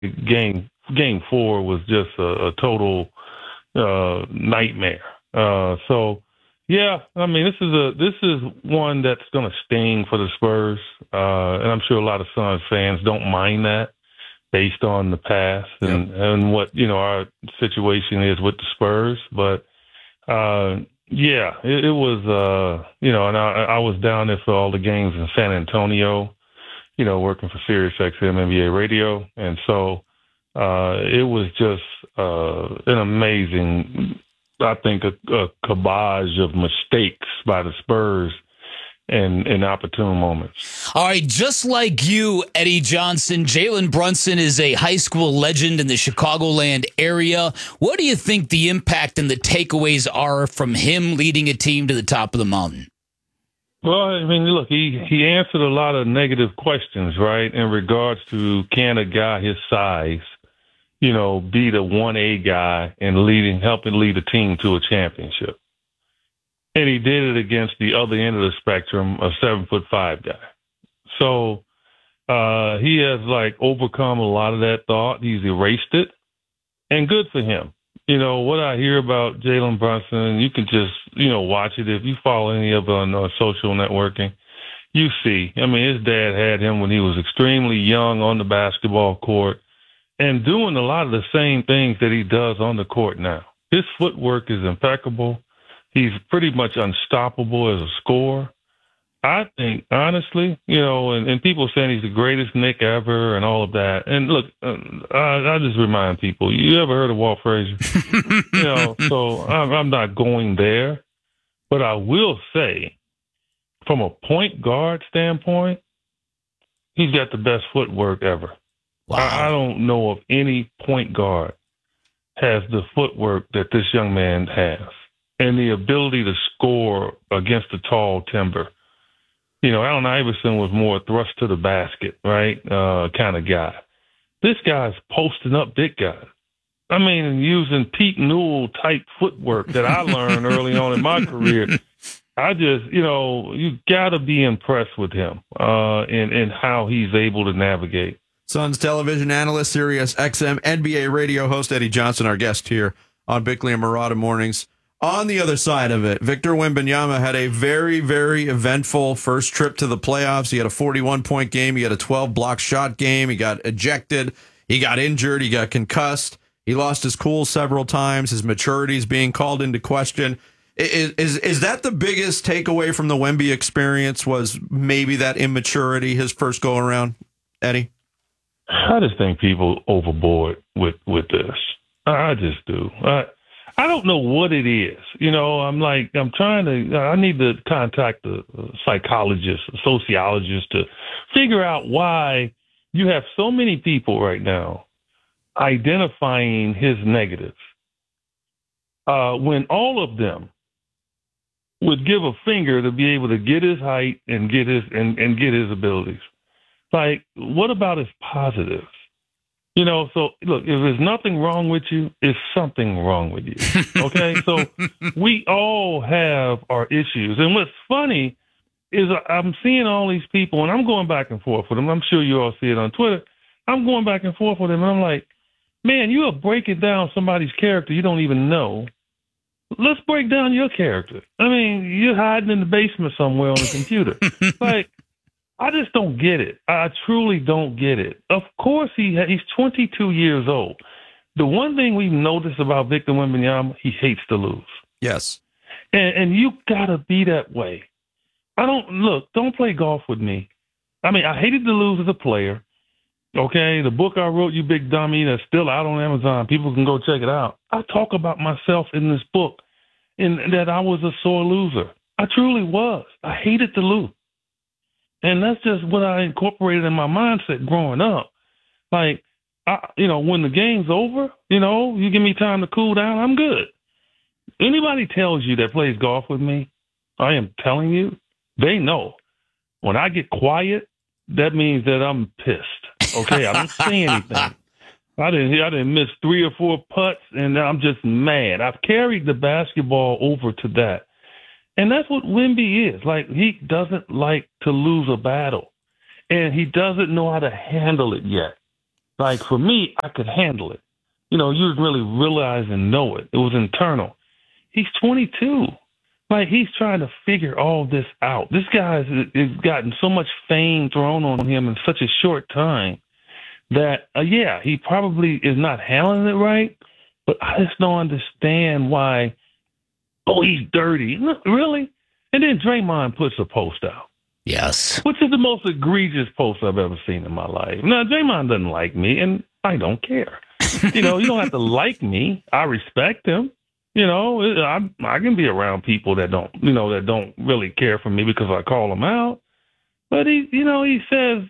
game four was just a total nightmare. So yeah, I mean this is one that's going to sting for the Spurs, and I'm sure a lot of Suns fans don't mind that based on the past and what our situation is with the Spurs. But yeah, it was and I was down there for all the games in San Antonio, working for SiriusXM NBA radio, and so it was just an amazing, I think, a cabage of mistakes by the Spurs in opportune moments. All right, just like you, Eddie Johnson, Jalen Brunson is a high school legend in the Chicagoland area. What do you think the impact and the takeaways are from him leading a team to the top of the mountain? Well, I mean, look, he answered a lot of negative questions, right, in regards to can a guy his size, be the 1A guy and helping lead a team to a championship. And he did it against the other end of the spectrum, a 7'5" guy. So he has overcome a lot of that thought. He's erased it, and good for him. What I hear about Jalen Brunson, you can just watch it if you follow any of it on social networking. You see, I mean, his dad had him when he was extremely young on the basketball court, and doing a lot of the same things that he does on the court now. His footwork is impeccable. He's pretty much unstoppable as a scorer. I think, honestly, and people saying he's the greatest Knick ever and all of that. And look, I just remind people, you ever heard of Walt Frazier? So I'm not going there. But I will say, from a point guard standpoint, he's got the best footwork ever. Wow. I don't know of any point guard has the footwork that this young man has and the ability to score against the tall timber. Allen Iverson was more thrust to the basket, right, kind of guy. This guy's posting up big guys. I mean, using Pete Newell type footwork that I learned early on in my career. I just, you got to be impressed with him and how he's able to navigate. Suns television analyst, Sirius XM NBA radio host Eddie Johnson, our guest here on Bickley and Murata Mornings. On the other side of it, Victor Wembanyama had a very, very eventful first trip to the playoffs. He had a 41-point game. He had a 12-block shot game. He got ejected. He got injured. He got concussed. He lost his cool several times. His maturity is being called into question. Is that the biggest takeaway from the Wemby experience, was maybe that immaturity his first go-around, Eddie? I just think people overboard with this. I just do. I don't know what it is. I need to contact a psychologist, a sociologist to figure out why you have so many people right now identifying his negatives when all of them would give a finger to be able to get his height and get his abilities. What about his positives? So look, if there's nothing wrong with you, it's something wrong with you. Okay? So we all have our issues. And what's funny is I'm seeing all these people, and I'm going back and forth with them. I'm sure you all see it on Twitter. I'm going back and forth with them, and I'm like, man, you are breaking down somebody's character you don't even know. Let's break down your character. I mean, you're hiding in the basement somewhere on the computer. I just don't get it. I truly don't get it. Of course, he's 22 years old. The one thing we've noticed about Victor Wembanyama, he hates to lose. Yes. And you got to be that way. Don't play golf with me. I mean, I hated to lose as a player. Okay, the book I wrote, You Big Dummy, that's still out on Amazon. People can go check it out. I talk about myself in this book and that I was a sore loser. I truly was. I hated to lose. And that's just what I incorporated in my mindset growing up. When the game's over, you give me time to cool down, I'm good. Anybody tells you that plays golf with me, I am telling you, they know. When I get quiet, that means that I'm pissed. Okay, I don't say anything. I didn't miss 3 or 4 putts, and I'm just mad. I've carried the basketball over to that. And that's what Wemby is. He doesn't like to lose a battle. And he doesn't know how to handle it yet. Like, for me, I could handle it. You didn't really realize and know it. It was internal. He's 22. Like, he's trying to figure all this out. This guy has gotten so much fame thrown on him in such a short time that, he probably is not handling it right, but I just don't understand why, he's dirty. Really? And then Draymond puts a post out. Yes. Which is the most egregious post I've ever seen in my life. Now, Draymond doesn't like me, and I don't care. You don't have to like me. I respect him. I can be around people that don't really care for me because I call them out. But he says,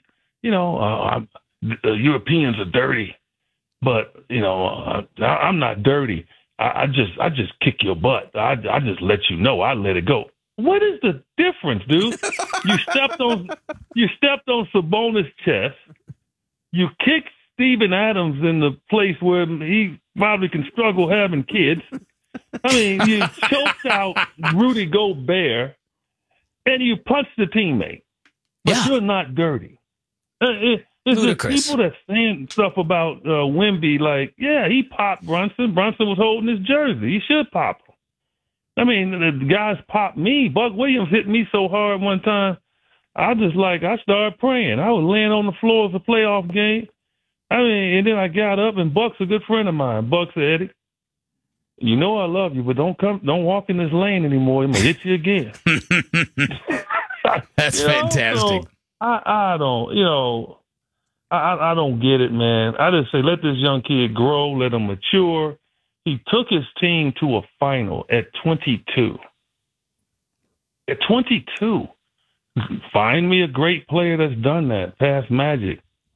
Europeans are dirty, but I'm not dirty. I just kick your butt. I just let you know. I let it go. What is the difference, dude? You stepped on Sabonis' chest. You kicked Steven Adams in the place where he probably can struggle having kids. I mean, you choked out Rudy Gobert, and you punched the teammate. But you're not dirty. It's ludicrous. People that saying stuff about Wemby, like, he popped Brunson. Brunson was holding his jersey. He should pop him. I mean, the guys popped me. Buck Williams hit me so hard one time, I started praying. I was laying on the floor of the playoff game. I mean, and then I got up, and Buck's a good friend of mine. Buck said, Eddie, I love you, but don't walk in this lane anymore. I'm going to hit you again. That's fantastic. So I don't, I don't get it, man. I just say, let this young kid grow, let him mature. He took his team to a final at 22. At 22. Find me a great player that's done that, past Magic.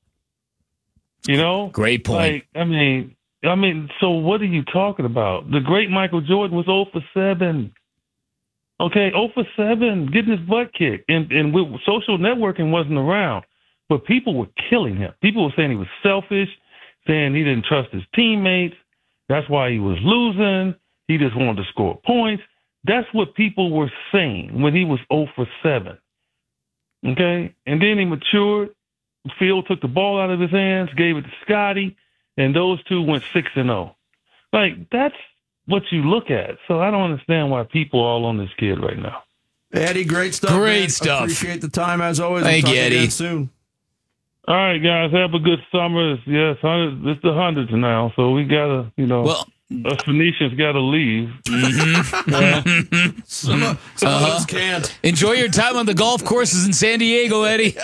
Great point. Like, I mean, so what are you talking about? The great Michael Jordan was 0 for 7. Okay, 0 for 7, getting his butt kicked. And social networking wasn't around. But people were killing him. People were saying he was selfish, saying he didn't trust his teammates. That's why he was losing. He just wanted to score points. That's what people were saying when he was 0 for 7. Okay? And then he matured. Phil took the ball out of his hands, gave it to Scotty, and those two went 6-0. Like, that's what you look at. So I don't understand why people are all on this kid right now. Eddie, great stuff. Great stuff. Appreciate the time as always. Thank you, Talk Eddie. again soon. All right, guys, have a good summer. It's the hundreds now, so we gotta, us Phoenicians gotta leave. Some of us can't. Enjoy your time on the golf courses in San Diego, Eddie.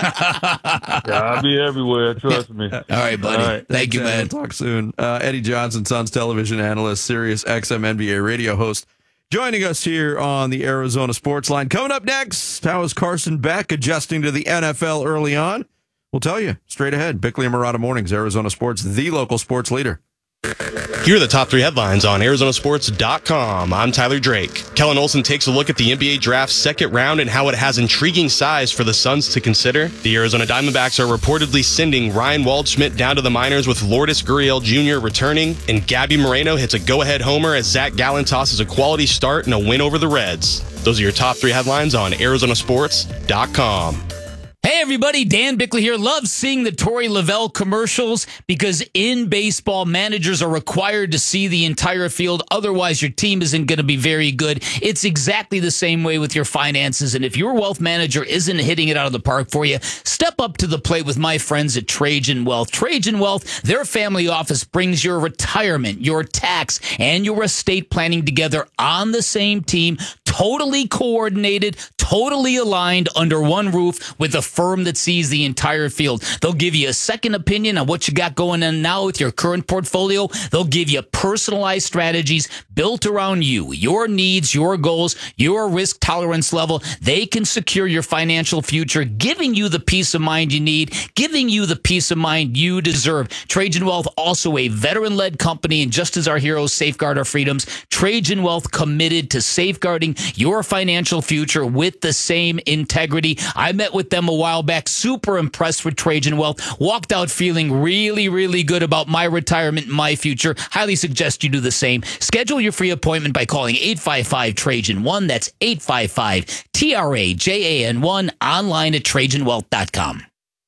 I'll be everywhere. Trust me. All right, buddy. All right. Thank you, man. We'll talk soon. Eddie Johnson, Suns television analyst, Sirius XM NBA radio host, joining us here on the Arizona Sports Line. Coming up next, how is Carson Beck adjusting to the NFL early on? We'll tell you straight ahead. Bickley and Murata Mornings, Arizona Sports, the local sports leader. Here are the top 3 headlines on ArizonaSports.com. I'm Tyler Drake. Kellen Olson takes a look at the NBA draft's second round and how it has intriguing size for the Suns to consider. The Arizona Diamondbacks are reportedly sending Ryan Waldschmidt down to the minors with Lourdes Gurriel Jr. returning. And Gabby Moreno hits a go-ahead homer as Zach Gallen tosses a quality start and a win over the Reds. Those are your top 3 headlines on ArizonaSports.com. Hey, everybody. Dan Bickley here. Love seeing the Torey Lavelle commercials because in baseball, managers are required to see the entire field. Otherwise, your team isn't going to be very good. It's exactly the same way with your finances. And if your wealth manager isn't hitting it out of the park for you, step up to the plate with my friends at Trajan Wealth. Trajan Wealth, their family office brings your retirement, your tax, and your estate planning together on the same team, totally coordinated, totally aligned under one roof with a firm that sees the entire field. They'll give you a second opinion on what you got going on now with your current portfolio. They'll give you personalized strategies built around you, your needs, your goals, your risk tolerance level. They can secure your financial future, giving you the peace of mind you need, giving you the peace of mind you deserve. Trajan Wealth, also a veteran-led company, and just as our heroes safeguard our freedoms, Trajan Wealth committed to safeguarding your financial future with the same integrity. I met with them a while back, super impressed with Trajan Wealth, walked out feeling really, really good about my retirement and my future. Highly suggest you do the same. Schedule your free appointment by calling 855-TRAJAN-1. That's 855-TRAJAN-1, online at TrajanWealth.com.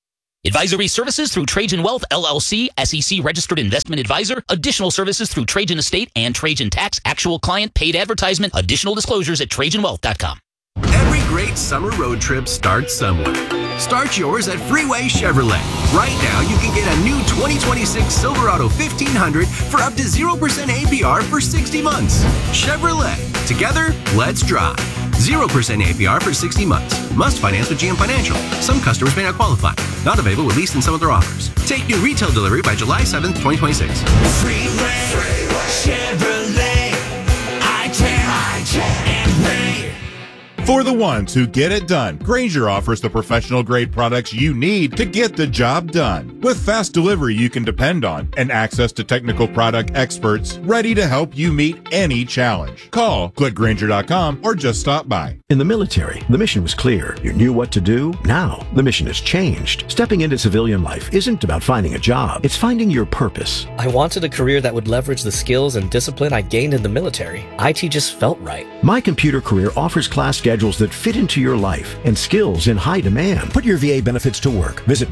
Advisory services through Trajan Wealth, LLC, SEC registered investment advisor. Additional services through Trajan Estate and Trajan Tax. Actual client paid advertisement. Additional disclosures at TrajanWealth.com. Every great summer road trip starts somewhere. Start yours at Freeway Chevrolet. Right now, you can get a new 2026 Silverado 1500 for up to 0% APR for 60 months. Chevrolet. Together, let's drive. 0% APR for 60 months. Must finance with GM Financial. Some customers may not qualify. Not available with lease and some other offers. Take new retail delivery by July 7th, 2026. Freeway Chevrolet. I can and pay. For the ones who get it done, Grainger offers the professional-grade products you need to get the job done. With fast delivery you can depend on and access to technical product experts ready to help you meet any challenge. Call, click Grainger.com, or just stop by. In the military, the mission was clear. You knew what to do. Now, the mission has changed. Stepping into civilian life isn't about finding a job. It's finding your purpose. I wanted a career that would leverage the skills and discipline I gained in the military. IT just felt right. My Computer Career offers class schedules that fit into your life and skills in high demand. Put your VA benefits to work. Visit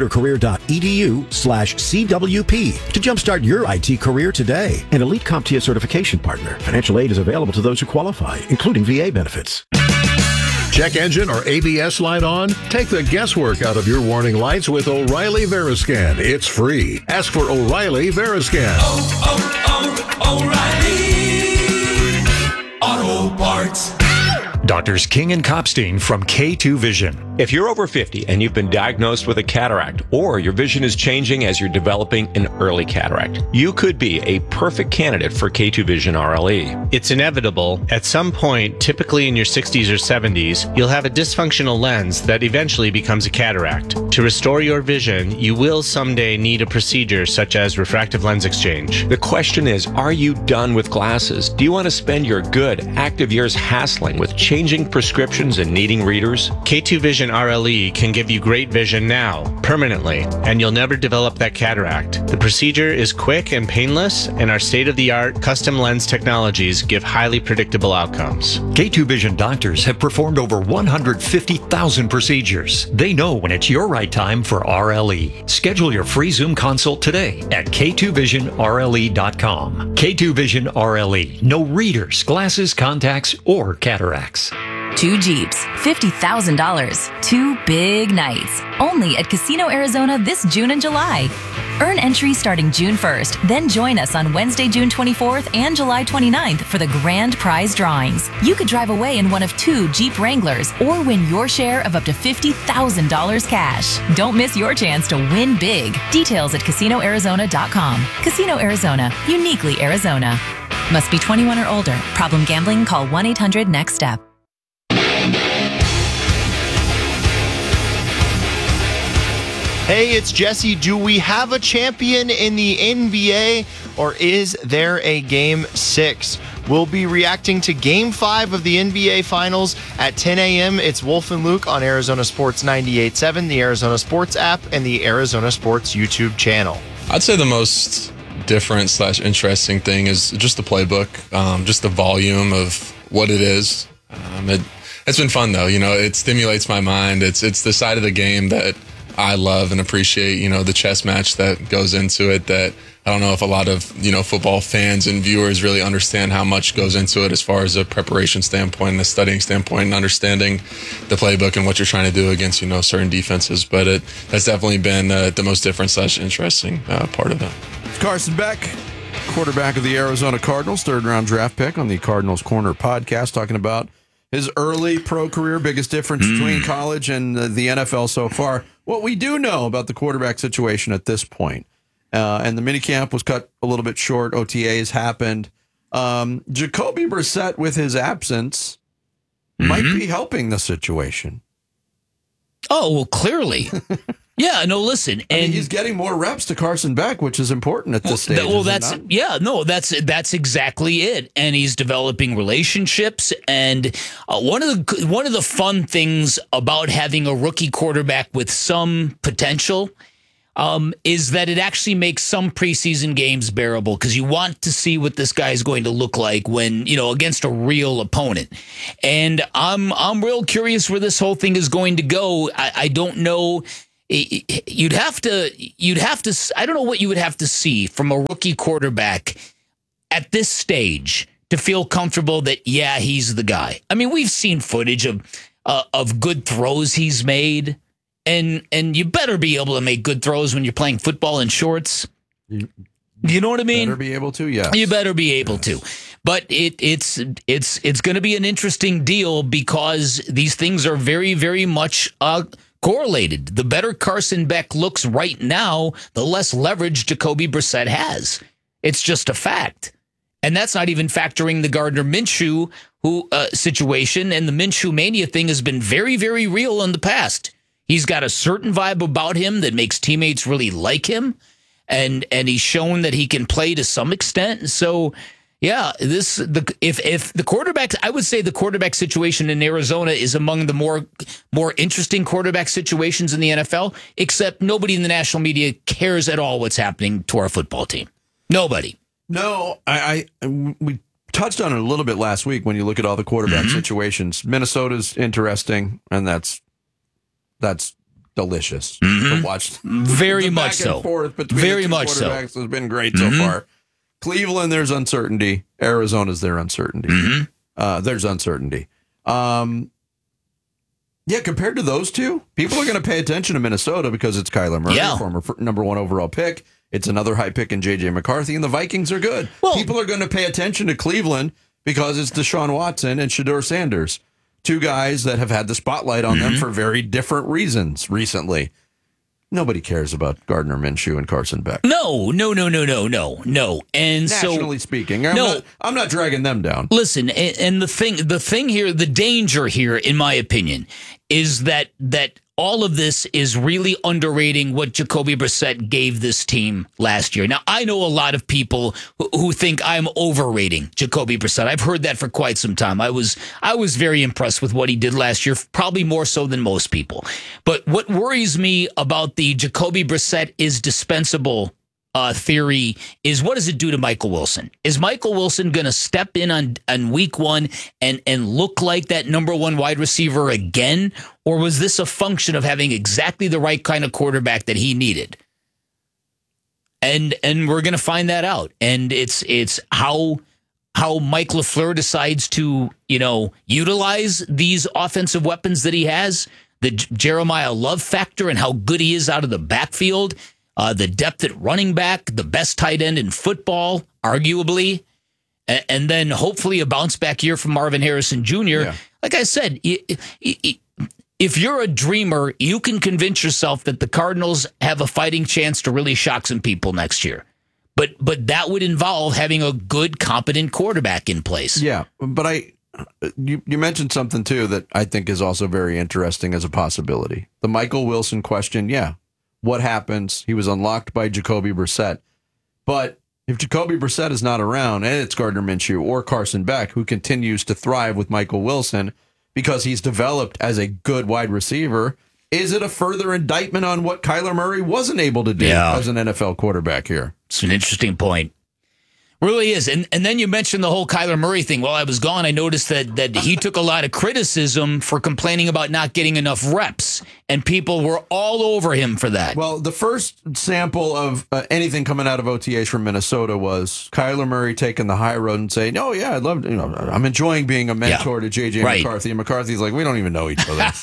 mycomputercareer.edu/CWP to jumpstart your IT career today. An elite CompTIA certification partner. Financial aid is available to those who qualify, including VA benefits. Check engine or ABS light on? Take the guesswork out of your warning lights with O'Reilly Veriscan. It's free. Ask for O'Reilly Veriscan. O'Reilly Auto Parts. Doctors King and Kopstein from K2 Vision. If you're over 50 and you've been diagnosed with a cataract, or your vision is changing as you're developing an early cataract, you could be a perfect candidate for K2 Vision RLE. It's inevitable. At some point, typically in your 60s or 70s, you'll have a dysfunctional lens that eventually becomes a cataract. To restore your vision, you will someday need a procedure such as refractive lens exchange. The question is, are you done with glasses? Do you want to spend your good, active years hassling with changing prescriptions and needing readers? K2 Vision RLE can give you great vision now, permanently, and you'll never develop that cataract. The procedure is quick and painless, and our state-of-the-art custom lens technologies give highly predictable outcomes. K2 Vision doctors have performed over 150,000 procedures. They know when it's your right time for RLE. Schedule your free Zoom consult today at K2VisionRLE.com. K2 Vision RLE. No readers, glasses, contacts, or cataracts. 2 Jeeps, $50,000. 2 big nights. Only at Casino Arizona this June and July. Earn entry starting June 1st. Then join us on Wednesday, June 24th and July 29th for the grand prize drawings. You could drive away in one of 2 Jeep Wranglers or win your share of up to $50,000 cash. Don't miss your chance to win big. Details at CasinoArizona.com. Casino Arizona. Uniquely Arizona. Must be 21 or older. Problem gambling? Call 1-800-NEXT-STEP. Hey, it's Jesse. Do we have a champion in the NBA, or is there a Game 6? We'll be reacting to Game 5 of the NBA Finals at 10 a.m. It's Wolf and Luke on Arizona Sports 98.7, the Arizona Sports app, and the Arizona Sports YouTube channel. I'd say the most different / interesting thing is just the playbook, just the volume of what it is. It's been fun, though. You know, it stimulates my mind. It's the side of the game that I love and appreciate, you know, the chess match that goes into it that I don't know if a lot of, you know, football fans and viewers really understand how much goes into it as far as a preparation standpoint and a studying standpoint and understanding the playbook and what you're trying to do against, you know, certain defenses. But that's definitely been the most different / interesting part of it. Carson Beck, quarterback of the Arizona Cardinals, 3rd-round draft pick on the Cardinals Corner podcast, talking about his early pro career, biggest difference between college and the NFL so far. What we do know about the quarterback situation at this point, and the minicamp was cut a little bit short, OTAs happened. Jacoby Brissett, with his absence, might be helping the situation. Oh, well, clearly. Yeah, no, listen. And I mean, he's getting more reps to Carson Beck, which is important at this stage. Well, that's exactly it. And he's developing relationships. And one of the fun things about having a rookie quarterback with some potential is that it actually makes some preseason games bearable because you want to see what this guy is going to look like when, you know, against a real opponent. And I'm real curious where this whole thing is going to go. I don't know you'd have to. I don't know what you would have to see from a rookie quarterback at this stage to feel comfortable that he's the guy. I mean, we've seen footage of good throws he's made, and you better be able to make good throws when you're playing football in shorts. You know what I mean? Better be able to, yeah. You better be able to. But it's going to be an interesting deal because these things are very, very much correlated. The better Carson Beck looks right now, the less leverage Jacoby Brissett has. It's just a fact. And that's not even factoring the Gardner Minshew situation, and the Minshew mania thing has been very, very real in the past. He's got a certain vibe about him that makes teammates really like him. And he's shown that he can play to some extent. So, if the quarterback, I would say the quarterback situation in Arizona is among the more interesting quarterback situations in the NFL, except nobody in the national media cares at all what's happening to our football team. Nobody. No, we touched on it a little bit last week when you look at all the quarterback situations. Minnesota's interesting, and that's delicious to watch. Very much so. Back and forth between Very the two much so. quarterbacks has been great so far. Cleveland, there's uncertainty. Arizona's their uncertainty. There's uncertainty. Compared to those two, people are going to pay attention to Minnesota because it's Kyler Murray, former number 1 overall pick. It's another high pick in J.J. McCarthy, and the Vikings are good. People are going to pay attention to Cleveland because it's Deshaun Watson and Shedeur Sanders. Two guys that have had the spotlight on them for very different reasons recently. Nobody cares about Gardner Minshew and Carson Beck. No. And nationally speaking, I'm not dragging them down. Listen, and the thing here, the danger here, in my opinion, is that all of this is really underrating what Jacoby Brissett gave this team last year. Now, I know a lot of people who think I'm overrating Jacoby Brissett. I've heard that for quite some time. I was very impressed with what he did last year, probably more so than most people. But what worries me about the Jacoby Brissett is dispensable theory is, what does it do to Michael Wilson? Is Michael Wilson going to step in on week 1 and look like that number 1 wide receiver again? Or was this a function of having exactly the right kind of quarterback that he needed? And we're going to find that out. And it's how Mike LaFleur decides to, utilize these offensive weapons that he has, the Jeremiah Love factor and how good he is out of the backfield. The depth at running back, the best tight end in football, arguably, and then hopefully a bounce back year from Marvin Harrison Jr. Yeah. Like I said, if you're a dreamer, you can convince yourself that the Cardinals have a fighting chance to really shock some people next year. But that would involve having a good, competent quarterback in place. Yeah, but you mentioned something, too, that I think is also very interesting as a possibility. The Michael Wilson question, what happens? He was unlocked by Jacoby Brissett. But if Jacoby Brissett is not around, and it's Gardner Minshew or Carson Beck, who continues to thrive with Michael Wilson because he's developed as a good wide receiver, is it a further indictment on what Kyler Murray wasn't able to do as an NFL quarterback here? It's an interesting point. Really is. And then you mentioned the whole Kyler Murray thing. While I was gone, I noticed that he took a lot of criticism for complaining about not getting enough reps, and people were all over him for that. Well, the first sample of anything coming out of OTAs from Minnesota was Kyler Murray taking the high road and saying, I'd love to, I'm enjoying being a mentor to J.J. McCarthy. And McCarthy's like, we don't even know each other.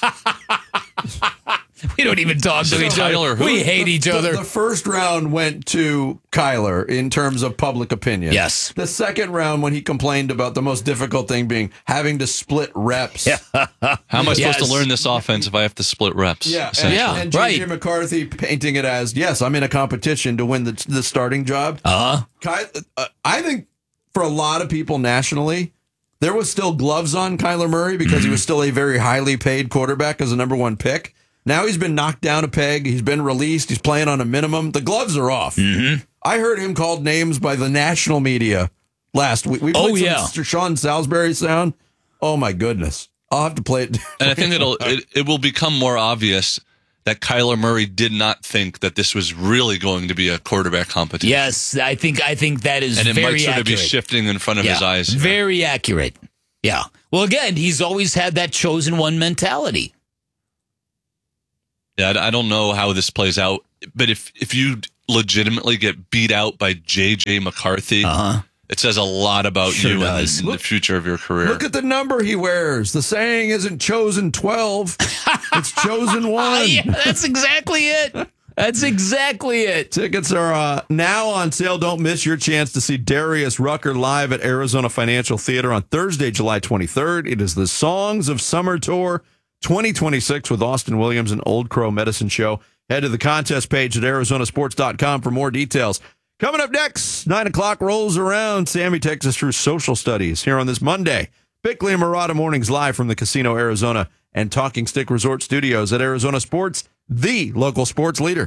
We don't even talk to each other. We hate each other. The first round went to Kyler in terms of public opinion. Yes. The second round, when he complained about the most difficult thing being having to split reps. How am I supposed to learn this offense if I have to split reps? Yeah. And J.J. McCarthy painting it as, yes, I'm in a competition to win the starting job. I think for a lot of people nationally, there was still gloves on Kyler Murray because he was still a very highly paid quarterback as a number 1 pick. Now he's been knocked down a peg. He's been released. He's playing on a minimum. The gloves are off. I heard him called names by the national media last week. We played some Sean Salisbury sound. Oh, my goodness. I'll have to play it. And I think it will become more obvious that Kyler Murray did not think that this was really going to be a quarterback competition. Yes, I think that is very accurate. And it might sort of be shifting in front of his eyes. Very accurate. Yeah. Well, again, he's always had that chosen one mentality. Yeah, I don't know how this plays out, but if you legitimately get beat out by J.J. McCarthy, it says a lot about you and the future of your career. Look at the number he wears. The saying isn't chosen 12, it's chosen 1. Yeah, that's exactly it. That's exactly it. Tickets are now on sale. Don't miss your chance to see Darius Rucker live at Arizona Financial Theater on Thursday, July 23rd. It is the Songs of Summer Tour 2026 with Austin Williams and Old Crow Medicine Show. Head to the contest page at arizonasports.com for more details. Coming up next, 9 o'clock rolls around. Sammy takes us through social studies here on this Monday. Bickley and Murata Mornings live from the Casino Arizona and Talking Stick Resort Studios at Arizona Sports, the local sports leader.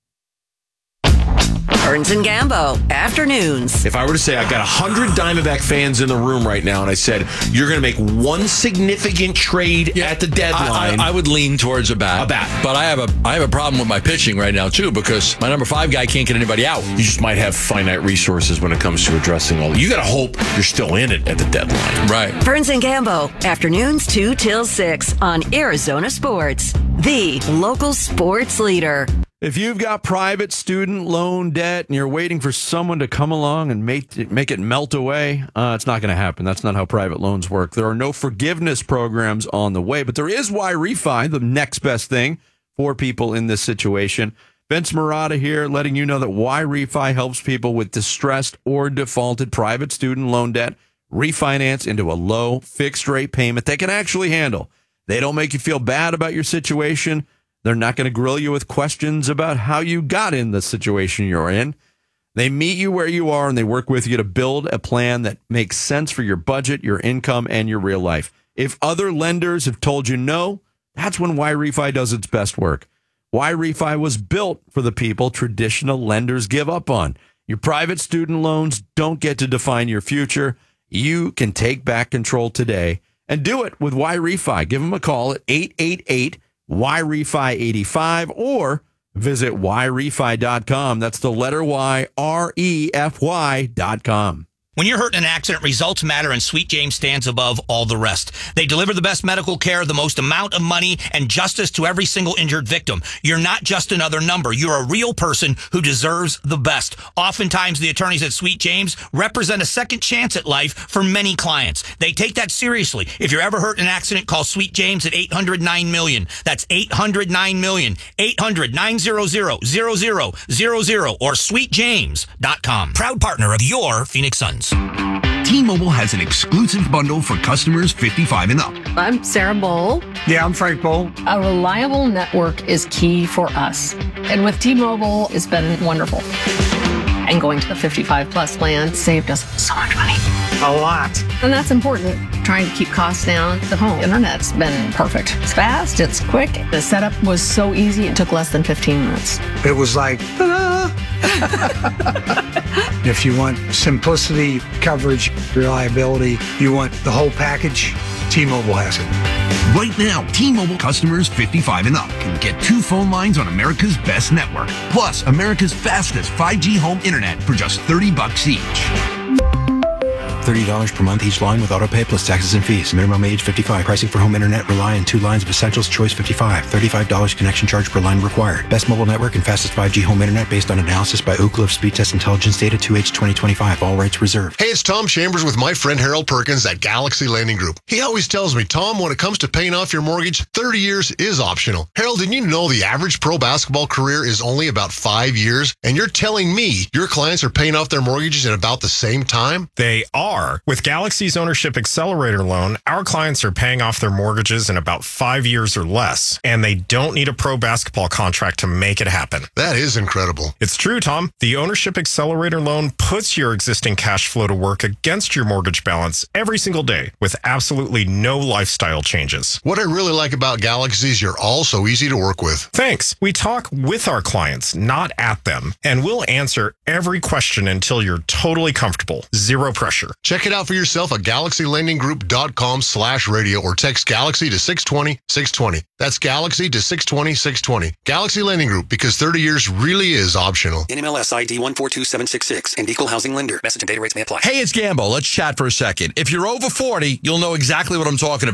Burns and Gambo, afternoons. If I were to say I got 100 Diamondback fans in the room right now, and I said, you're going to make one significant trade at the deadline. I would lean towards a bat. But I have a problem with my pitching right now, too, because my number 5 guy can't get anybody out. You just might have finite resources when it comes to addressing all. You got to hope you're still in it at the deadline. Right. Burns and Gambo, afternoons 2 till 6 on Arizona Sports, the local sports leader. If you've got private student loan debt and you're waiting for someone to come along and make it melt away, it's not going to happen. That's not how private loans work. There are no forgiveness programs on the way, but there is Y-Refi, the next best thing for people in this situation. Vince Murata here letting you know that Y-Refi helps people with distressed or defaulted private student loan debt refinance into a low fixed rate payment they can actually handle. They don't make you feel bad about your situation. They're not going to grill you with questions about how you got in the situation you're in. They meet you where you are and they work with you to build a plan that makes sense for your budget, your income, and your real life. If other lenders have told you no, that's when Y-Refi does its best work. Y-Refi was built for the people traditional lenders give up on. Your private student loans don't get to define your future. You can take back control today and do it with Y-Refi. Give them a call at 888 Y-Refi85 or visit YRefi.com. That's the letter Y, REFY.com. When you're hurt in an accident, results matter, and Sweet James stands above all the rest. They deliver the best medical care, the most amount of money, and justice to every single injured victim. You're not just another number. You're a real person who deserves the best. Oftentimes, the attorneys at Sweet James represent a second chance at life for many clients. They take that seriously. If you're ever hurt in an accident, call Sweet James at 800-9-MILLION. That's 800-9-MILLION. 800-900-0000 or sweetjames.com. Proud partner of your Phoenix Suns. T-Mobile has an exclusive bundle for customers 55 and up. I'm Sarah Bowl. Yeah, I'm Frank Bowl. A reliable network is key for us. And with T-Mobile, it's been wonderful. And going to the 55 plus plan saved us so much money. A lot. And that's important. Trying to keep costs down. The home internet's been perfect. It's fast, it's quick. The setup was so easy, it took less than 15 minutes. It was like, ta-da! If you want simplicity, coverage, reliability, you want the whole package, T-Mobile has it. Right now, T-Mobile customers 55 and up can get 2 phone lines on America's best network, plus America's fastest 5G home internet for just $30 each. $30 per month each line with autopay plus taxes and fees. Minimum age 55. Pricing for home internet rely on 2 lines of Essentials Choice 55. $35 connection charge per line required. Best mobile network and fastest 5G home internet based on analysis by Ookla of Speed Test Intelligence Data 2H 2025. All rights reserved. Hey, it's Tom Chambers with my friend Harold Perkins at Galaxy Lending Group. He always tells me, Tom, when it comes to paying off your mortgage, 30 years is optional. Harold, didn't you know the average pro basketball career is only about 5 years? And you're telling me your clients are paying off their mortgages in about the same time? They are. With Galaxy's Ownership Accelerator loan, our clients are paying off their mortgages in about 5 years or less, and they don't need a pro basketball contract to make it happen. That is incredible. It's true, Tom. The Ownership Accelerator loan puts your existing cash flow to work against your mortgage balance every single day with absolutely no lifestyle changes. What I really like about Galaxy is you're all so easy to work with. Thanks. We talk with our clients, not at them, and we'll answer every question until you're totally comfortable. Zero pressure. Check it out for yourself at GalaxyLendingGroup.com/radio or text Galaxy to 620-620. That's Galaxy to 620-620. Galaxy Lending Group, because 30 years really is optional. NMLS ID 142766 and equal housing lender. Message and data rates may apply. Hey, it's Gambo. Let's chat for a second. If you're over 40, you'll know exactly what I'm talking about.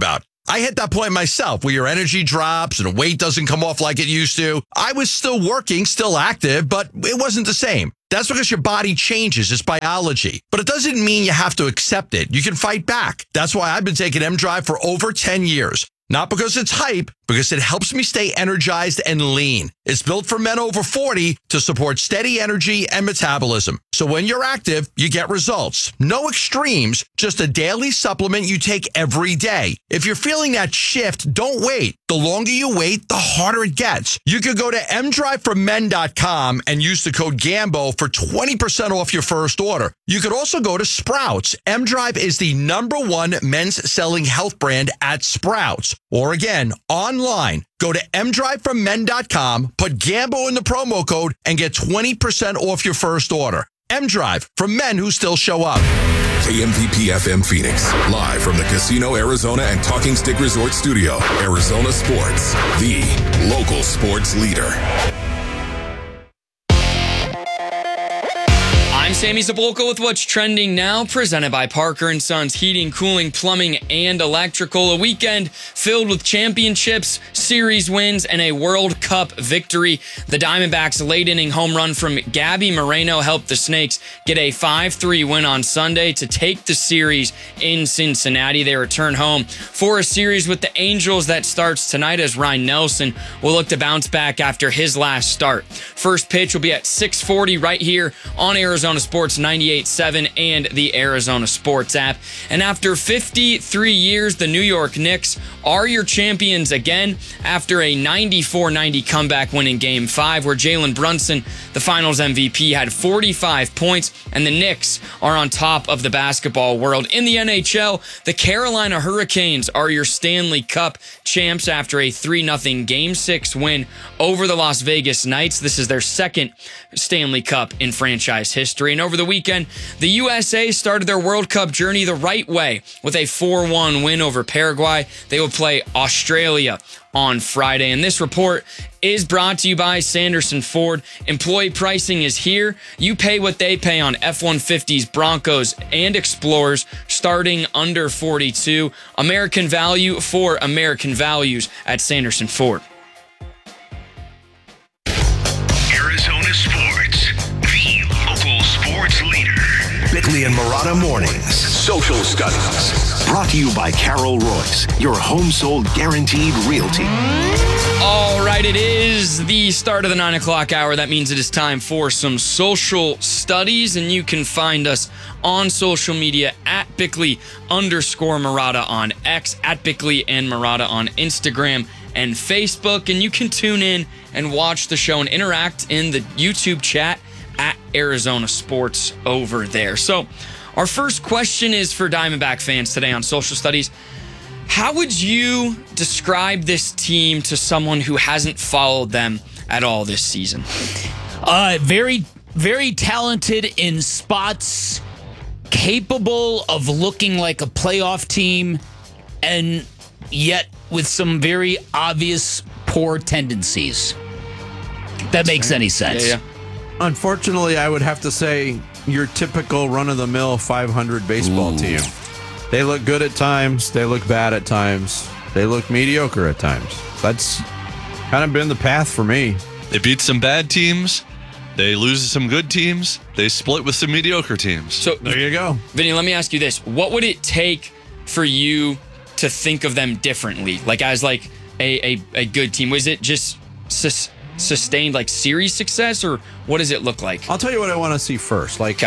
I hit that point myself where your energy drops and weight doesn't come off like it used to. I was still working, still active, but it wasn't the same. That's because your body changes. It's biology. But it doesn't mean you have to accept it. You can fight back. That's why I've been taking M-Drive for over 10 years. Not because it's hype, because it helps me stay energized and lean. It's built for men over 40 to support steady energy and metabolism. So when you're active, you get results. No extremes, just a daily supplement you take every day. If you're feeling that shift, don't wait. The longer you wait, the harder it gets. You could go to mdriveformen.com and use the code GAMBO for 20% off your first order. You could also go to Sprouts. M-Drive is the #1 men's selling health brand at Sprouts. Or again, online. Go to mdriveformen.com, put GAMBO in the promo code, and get 20% off your first order. M-Drive, for men who still show up. KMVP FM Phoenix, live from the Casino Arizona and Talking Stick Resort Studio. Arizona Sports, the local sports leader. I'm Sammy Sepulka with what's trending now, presented by Parker & Sons Heating, Cooling, Plumbing, and Electrical. A weekend filled with championships, series wins, and a World Cup victory. The Diamondbacks' late-inning home run from Gabby Moreno helped the Snakes get a 5-3 win on Sunday to take the series in Cincinnati. They return home for a series with the Angels that starts tonight as Ryan Nelson will look to bounce back after his last start. First pitch will be at 6:40 right here on Arizona Sports 98.7 and the Arizona Sports app. And after 53 years, the New York Knicks are your champions again after a 94-90 comeback win in Game 5, where Jalen Brunson, the Finals MVP, had 45 points, and the Knicks are on top of the basketball world. In the NHL, the Carolina Hurricanes are your Stanley Cup champs after a 3-0 Game 6 win over the Las Vegas Knights. This is their second Stanley Cup in franchise history. And over the weekend, the USA started their World Cup journey the right way with a 4-1 win over Paraguay. They will play Australia on Friday. And this report is brought to you by Sanderson Ford. Employee pricing is here. You pay what they pay on F-150s, Broncos, and Explorers starting under $42. American value for American values at Sanderson Ford. Arizona Sports, the local sports leader. Bickley and Marotta Mornings. Social Studies. Brought to you by Carol Royce, your home sold guaranteed realty. All right, it is the start of the 9 o'clock hour. That means it is time for some social studies, and you can find us on social media at Bickley_Marotta on X, at Bickley and Marotta on Instagram and Facebook. And you can tune in and watch the show and interact in the YouTube chat at Arizona Sports over there. So our first question is for Diamondback fans today on Social Studies. How would you describe this team to someone who hasn't followed them at all this season? Very, very talented in spots, capable of looking like a playoff team, and yet with some very obvious poor tendencies. That makes any sense. Yeah. Unfortunately, I would have to say your typical run-of-the-mill 500 baseball team. They look good at times. They look bad at times. They look mediocre at times. That's kind of been the path for me. They beat some bad teams. They lose to some good teams. They split with some mediocre teams. So there you go. Vinny, let me ask you this. What would it take for you to think of them differently? Like as like a good team? Was it just sustained like series success, or what does it look like? I'll tell you what I want to see first. Like,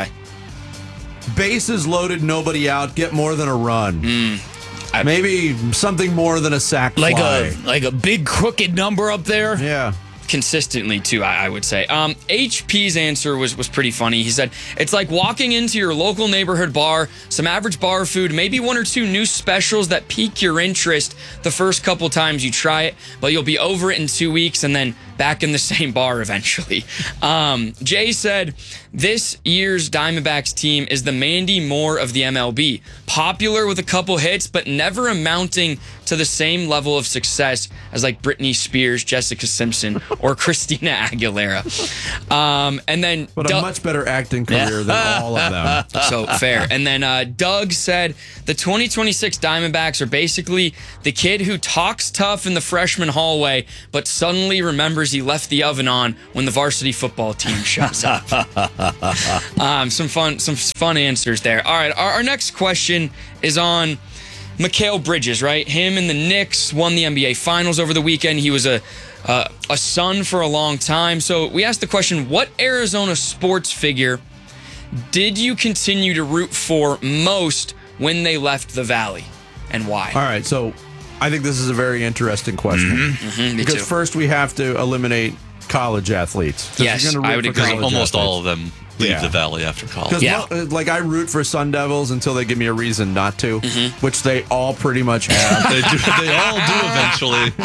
bases loaded, nobody out, get more than a run. Maybe something more than a sack fly. Like a big crooked number up there. Yeah. Consistently, too, I would say. HP's answer was pretty funny. He said, it's like walking into your local neighborhood bar, some average bar food, maybe one or two new specials that pique your interest the first couple times you try it, but you'll be over it in 2 weeks and then back in the same bar eventually. Jay said, this year's Diamondbacks team is the Mandy Moore of the MLB. Popular with a couple hits, but never amounting to the same level of success as like Britney Spears, Jessica Simpson, or Christina Aguilera. And then But a much better acting career than all of them. So fair. And then Doug said the 2026 Diamondbacks are basically the kid who talks tough in the freshman hallway, but suddenly remembers he left the oven on when the varsity football team shows up. Some fun answers there. All right, our next question is on Mikal Bridges, right? Him and the Knicks won the NBA Finals over the weekend. He was a Sun for a long time. So we asked the question, what Arizona sports figure did you continue to root for most when they left the Valley, and why? All right, so I think this is a very interesting question. Me because too. first we have to eliminate college athletes. 'Cause Yes, you're gonna root I would for agree. college Almost athletes. all of them leave the Valley after college. Because like I root for Sun Devils until they give me a reason not to, which they all pretty much have. They all do eventually.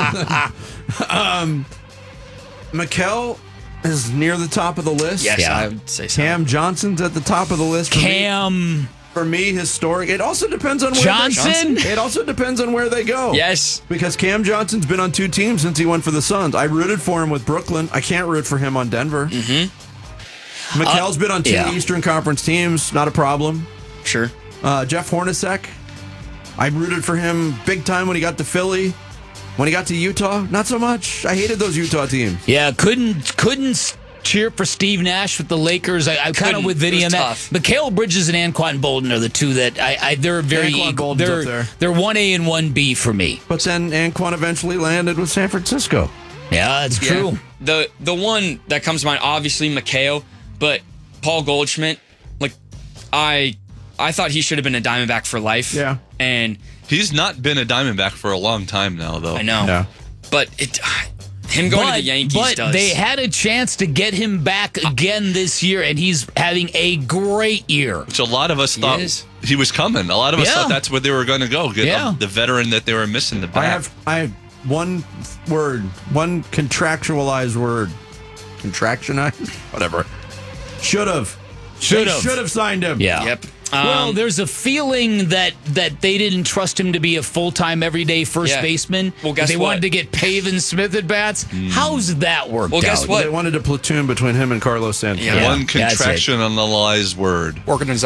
Mikal is near the top of the list. Yes, I would say so. Cam Johnson's at the top of the list. For me, historic. It also depends on where It also depends on where they go. Yes. Because Cam Johnson's been on 2 teams since he went for the Suns. I rooted for him with Brooklyn. I can't root for him on Denver. Mikal's been on 2 Eastern Conference teams. Not a problem. Sure. Jeff Hornacek. I rooted for him big time when he got to Philly. When he got to Utah, not so much. I hated those Utah teams. Yeah, couldn't cheer for Steve Nash with the Lakers. I kind of with Vinny on that. tough. Mikal Bridges and Anquan Bolden are the two that they're very Anquan equal. Bolden's up there. They're 1A and 1B for me. But then Anquan eventually landed with San Francisco. Yeah, that's true. The one that comes to mind, obviously Mikal, but Paul Goldschmidt, like I thought he should have been a Diamondback for life. Yeah. And he's not been a Diamondback for a long time now, though. I know. Yeah. But him going to the Yankees but does. they had a chance to get him back again this year, and he's having a great year. Which a lot of us thought he was coming. A lot of us thought that's where they were going to go. Get the veteran that they were missing. The back. I have one word, one contractualized word. Contractionized? Whatever. Should have signed him. Yeah. Yep. Well, there's a feeling that they didn't trust him to be a full-time, everyday first baseman. Well, guess they what? wanted to get Pavin Smith at bats. How's that worked Well, guess out? what? They wanted a platoon between him and Carlos Santana. Yeah. One contraction on the lies word. Organize.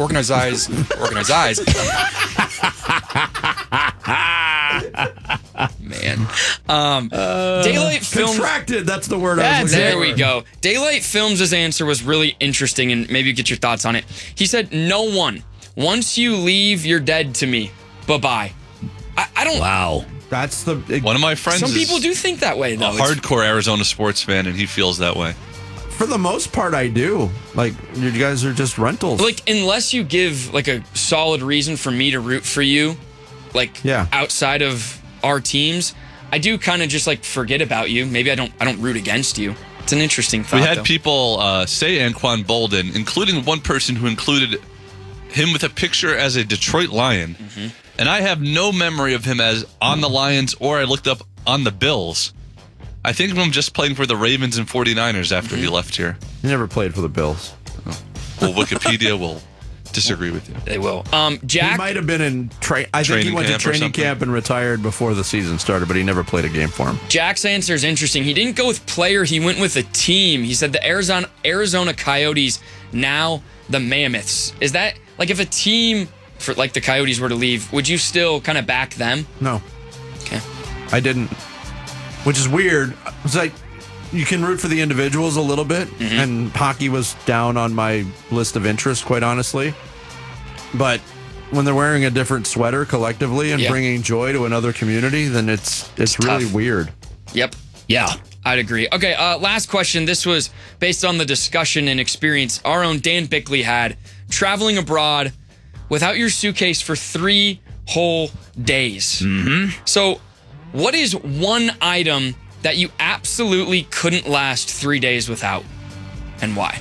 Man. Daylight Films. Contracted, that's the word I was looking There for. we go. Daylight Films' answer was really interesting, and maybe you get your thoughts on it. He said, no one. Once you leave, you're dead to me. Bye-bye. I don't... Wow. That's the... One of my friends Some is people do think that way, though. a hardcore Arizona sports fan, and he feels that way. For the most part, I do. Like, you guys are just rentals. Like, unless you give, like, a solid reason for me to root for you, like, outside of our teams, I do kind of just, like, forget about you. Maybe I don't root against you. It's an interesting thought, We had though. people say Anquan Bolden, including one person who included him with a picture as a Detroit Lion. And I have no memory of him as on the Lions, or I looked up on the Bills. I think of him just playing for the Ravens and 49ers after he left here. He never played for the Bills. Well, Wikipedia will disagree with you. They will. Jack? He might have been in I think he Training went to camp or training something. camp and retired before the season started, but he never played a game for him. Jack's answer is interesting. He didn't go with player. He went with a team. He said the Arizona Coyotes, now the Mammoths. Is that, like, if a team, for like the Coyotes were to leave, would you still kind of back them? No. Okay. I didn't. Which is weird. It's like you can root for the individuals a little bit, and hockey was down on my list of interests, quite honestly. But when they're wearing a different sweater collectively and bringing joy to another community, then it's really tough. weird. Yep. Yeah. I'd agree. Okay, last question. This was based on the discussion and experience our own Dan Bickley had traveling abroad without your suitcase for 3 whole days. So, what is one item that you absolutely couldn't last 3 days without, and why?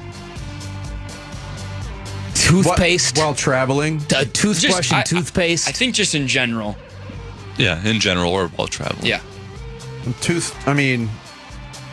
Toothpaste. While traveling? Toothbrush and toothpaste. I think just in general. Yeah, in general or while traveling. Yeah.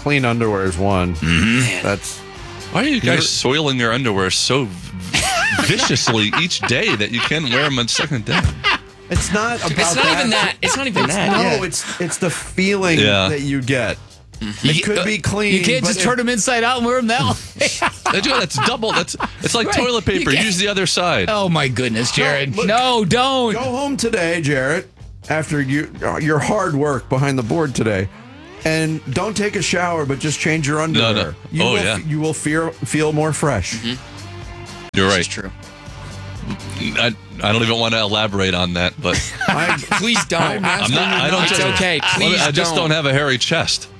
clean underwear is one. That's Why are you guys soiling your underwear so viciously each day that you can't wear them on the second day? It's not about It's not even that. It's not even that. No, it's the feeling that you get. It could be clean. You can't just turn them inside out and wear them that way. That's double. It's like toilet paper. Use the other side. Oh my goodness, Jared! Look, No, don't. Go home today, Jarrett, after your hard work behind the board today, and don't take a shower, but just change your underwear. No. You will feel more fresh. You're right. It's true. I don't even want to elaborate on that, but Please don't. I'm not. I don't. It's okay. Please I just don't have a hairy chest.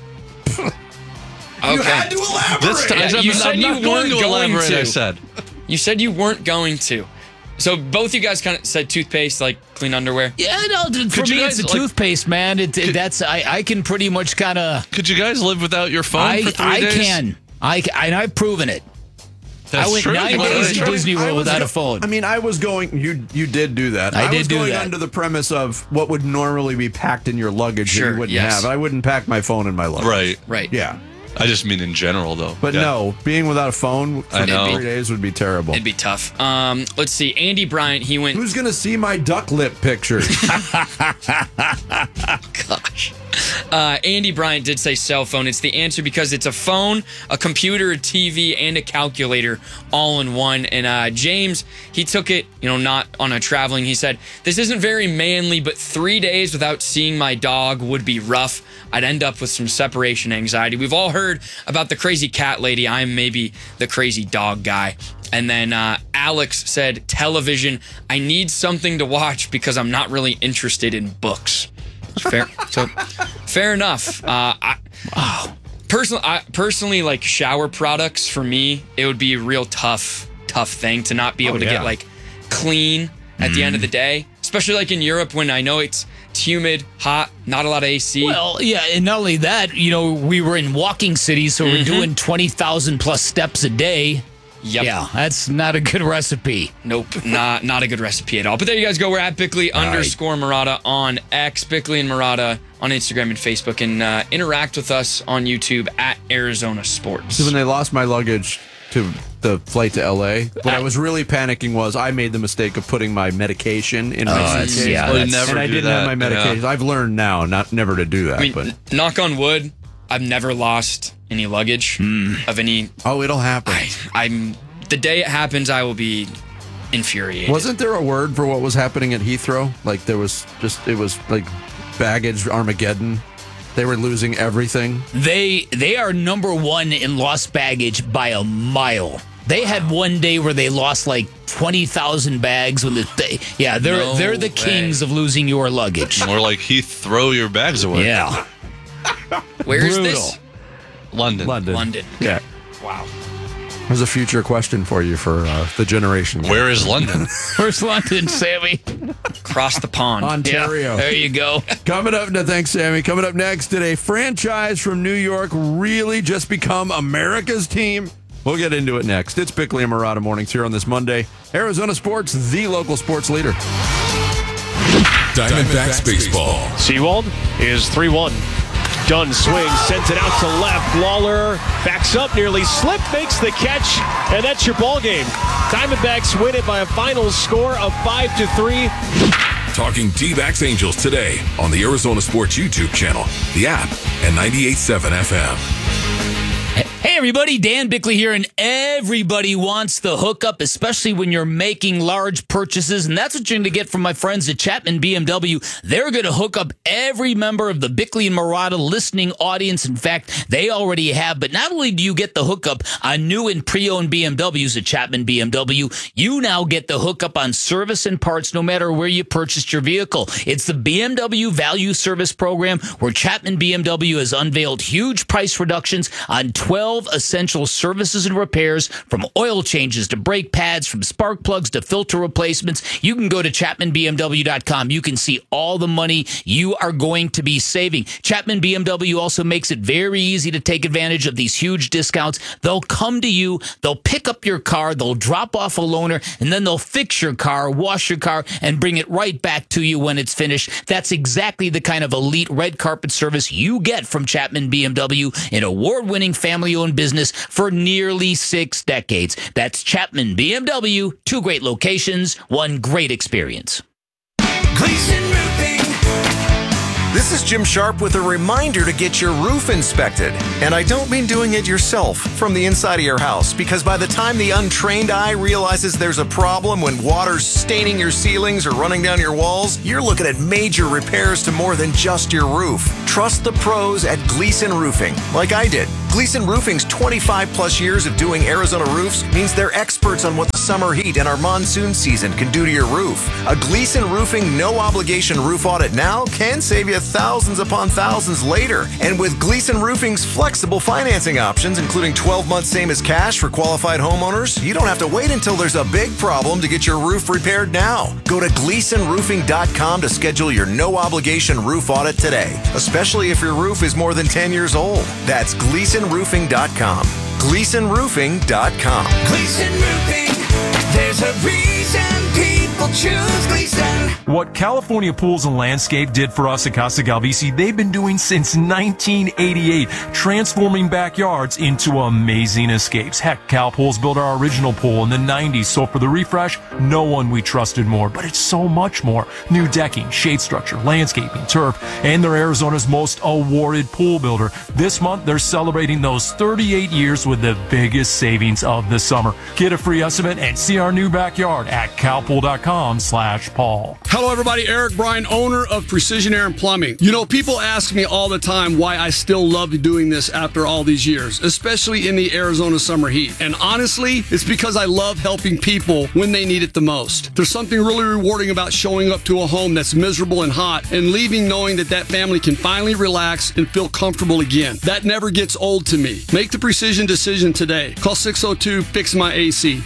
Okay. You had to elaborate. This time, you said I'm you not going weren't to going elaborate. to. I said. You said you weren't going to. So both you guys kind of said toothpaste, like clean underwear. Yeah, no. For me, it's a toothpaste, man. I can pretty much kind of. Could you guys live without your phone for 3 days? I can. I've proven it. That's I went true. 9 days to Disney World without a phone. I mean, I was going. You did do that. I did was do going that. under the premise of what would normally be packed in your luggage that you wouldn't have. I wouldn't pack my phone in my luggage. Right. Yeah. I just mean in general, though. But no, being without a phone for I know. 3 days would be terrible. It'd be tough. Let's see. Andy Bryant, he went. Who's gonna see my duck lip pictures? Gosh. Andy Bryant did say cell phone. It's the answer because it's a phone, a computer, a TV, and a calculator all in one. And James, he took it, not on a traveling. He said, this isn't very manly, but 3 days without seeing my dog would be rough. I'd end up with some separation anxiety. We've all heard about the crazy cat lady. I'm maybe the crazy dog guy. And then Alex said, television, I need something to watch because I'm not really interested in books. Fair. So, fair enough. Personally, like shower products for me, it would be a real tough thing to not be able to get like clean at the end of the day, especially like in Europe when I know it's humid, hot, not a lot of AC. Well, yeah, and not only that, we were in walking cities, so we're doing 20,000 plus steps a day. Yep. Yeah, that's not a good recipe. Nope, not a good recipe at all. But there you guys go. We're at Bickley _Marotta on X, Bickley and Marotta on Instagram and Facebook, and interact with us on YouTube at Arizona Sports. So when they lost my luggage to the flight to LA, what I was really panicking was I made the mistake of putting my medication in my suitcase. And I didn't have my medication. I've learned now never to do that. I mean, knock on wood, I've never lost any luggage of any. Oh, it'll happen. The day it happens, I will be infuriated. Wasn't there a word for what was happening at Heathrow? Like it was like baggage Armageddon. They were losing everything. They are number one in lost baggage by a mile. They had one day where they lost like 20,000 bags when they're the kings of losing your luggage. More like throw your bags away. Yeah. Where is this? London. Yeah. Wow. There's a future question for you for the generation. Where is London? Where's London, Sammy? Across the pond. Ontario. Yeah, there you go. Thanks, Sammy. Coming up next, did a franchise from New York really just become America's team? We'll get into it next. It's Bickley and Marotta Mornings here on this Monday. Arizona Sports, the local sports leader. Diamondbacks baseball. Seawald is 3-1. Dunn swings, sends it out to left. Lawler backs up, nearly slipped, makes the catch, and that's your ball game. Diamondbacks win it by a final score of 5-3. Talking D-backs Angels today on the Arizona Sports YouTube channel, the app, and 98.7 FM. Hey everybody, Dan Bickley here, and everybody wants the hookup, especially when you're making large purchases, and that's what you're going to get from my friends at Chapman BMW. They're going to hook up every member of the Bickley and Marotta listening audience. In fact, they already have, but not only do you get the hookup on new and pre-owned BMWs at Chapman BMW, you now get the hookup on service and parts no matter where you purchased your vehicle. It's the BMW Value Service Program, where Chapman BMW has unveiled huge price reductions on 12 essential services and repairs, from oil changes to brake pads, from spark plugs to filter replacements. You can go to ChapmanBMW.com. You can see all the money you are going to be saving. Chapman BMW also makes it very easy to take advantage of these huge discounts. They'll come to you, they'll pick up your car, they'll drop off a loaner, and then they'll fix your car, wash your car, and bring it right back to you when it's finished. That's exactly the kind of elite red carpet service you get from Chapman BMW, an award-winning family-owned business for nearly 6 decades. That's Chapman BMW, 2 great locations, 1 great experience. Gleason Roofing. This is Jim Sharp with a reminder to get your roof inspected. And I don't mean doing it yourself from the inside of your house, because by the time the untrained eye realizes there's a problem when water's staining your ceilings or running down your walls, you're looking at major repairs to more than just your roof. Trust the pros at Gleason Roofing, like I did. Gleason Roofing's 25 plus years of doing Arizona roofs means they're experts on what the summer heat and our monsoon season can do to your roof. A Gleason Roofing no-obligation roof audit now can save you thousands upon thousands later. And with Gleason Roofing's flexible financing options, including 12 months same as cash for qualified homeowners, you don't have to wait until there's a big problem to get your roof repaired now. Go to GleasonRoofing.com to schedule your no-obligation roof audit today, especially if your roof is more than 10 years old. That's GleasonRoofing.com. GleasonRoofing.com. Gleason Roofing, there's a reason people choose Gleason. What California Pools and Landscape did for us at Casa Galvisi, they've been doing since 1988, transforming backyards into amazing escapes. Heck, Cal Pools built our original pool in the 90s, so for the refresh, no one we trusted more. But it's so much more. New decking, shade structure, landscaping, turf, and they're Arizona's most awarded pool builder. This month, they're celebrating those 38 years with the biggest savings of the summer. Get a free estimate and see our new backyard at calpool.com/Paul. Hello, everybody. Eric Bryan, owner of Precision Air and Plumbing. You know, people ask me all the time why I still love doing this after all these years, especially in the Arizona summer heat. And honestly, it's because I love helping people when they need it the most. There's something really rewarding about showing up to a home that's miserable and hot and leaving knowing that that family can finally relax and feel comfortable again. That never gets old to me. Make the precision decision today. Call 602-FIX-MY-AC.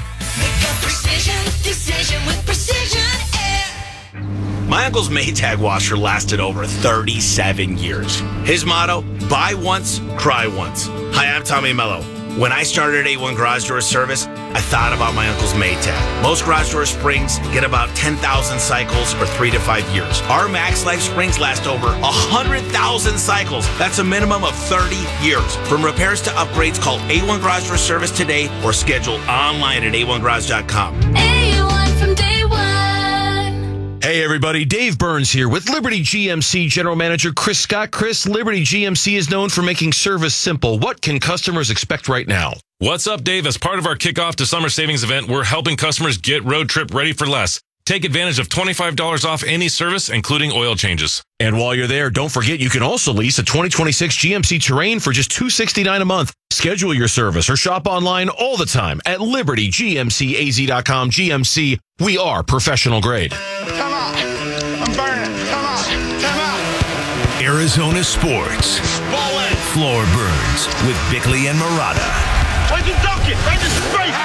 Decision with Precision Air. My uncle's Maytag washer lasted over 37 years. His motto, buy once, cry once. Hi, I'm Tommy Mello. When I started A1 Garage Door Service, I thought about my uncle's Maytag. Most garage door springs get about 10,000 cycles or 3 to 5 years. Our Max Life springs last over 100,000 cycles. That's a minimum of 30 years. From repairs to upgrades, call A1 Garage Door Service today or schedule online at a1garage.com. A1 from day one. Hey, everybody. Dave Burns here with Liberty GMC General Manager Chris Scott. Chris, Liberty GMC is known for making service simple. What can customers expect right now? What's up, Dave? As part of our kickoff to summer savings event, we're helping customers get road trip ready for less. Take advantage of $25 off any service, including oil changes. And while you're there, don't forget you can also lease a 2026 GMC Terrain for just $269 a month. Schedule your service or shop online all the time at LibertyGMCAZ.com. GMC, we are professional grade. Come on. I'm burning. Come on. Come on. Arizona Sports. Floor Burns with Bickley and Murata. Where's the ducket? Right in straight.